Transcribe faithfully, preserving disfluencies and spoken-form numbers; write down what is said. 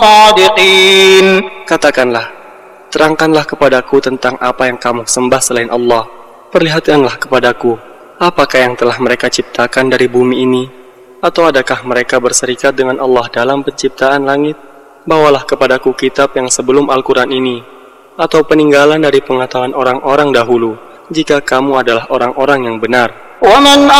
الصادقين. Katakanlah, terangkanlah kepadaku tentang apa yang kamu sembah selain Allah. Perlihatkanlah kepadaku, apakah yang telah mereka ciptakan dari bumi ini? Atau adakah mereka berserikat dengan Allah dalam penciptaan langit? Bawalah kepadaku kitab yang sebelum Al-Quran ini, atau peninggalan dari pengetahuan orang-orang dahulu, jika kamu adalah orang-orang yang benar. ومن